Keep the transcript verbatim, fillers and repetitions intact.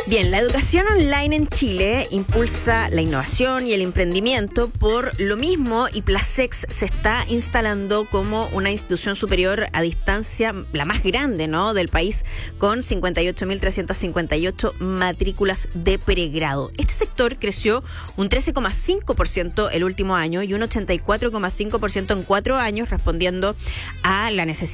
Bien, la educación online en Chile impulsa la innovación y el emprendimiento. Por lo mismo, IPLASEX se está instalando como una institución superior a distancia, la más grande, ¿no?, del país, con cincuenta y ocho mil trescientas cincuenta y ocho matrículas de pregrado. Este sector creció un trece coma cinco por ciento el último año y un ochenta y cuatro coma cinco por ciento en cuatro años, respondiendo a la necesidad